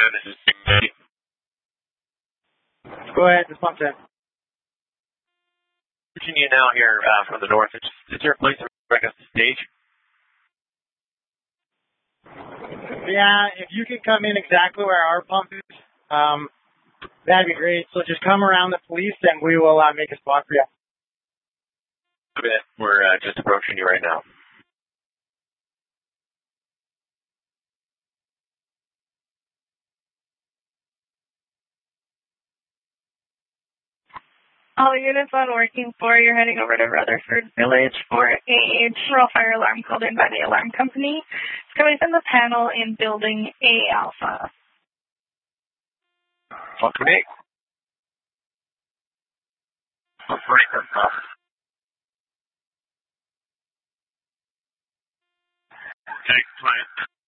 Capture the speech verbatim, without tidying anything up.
This is six fifty. Go ahead, just pump in. Reaching you now here uh, from the north. Is, is there a place to break us the stage? Yeah, if you can come in exactly where our pump is, um, that'd be great. So just come around the police and we will uh, make a spot for you. Okay, we're uh, just approaching you right now. All units on working for, you're heading over to Rutherford Village for a rural fire alarm called in by the alarm company. It's coming from the panel in building A Alpha. Fuck me. I'm pretty good enough. Okay, client.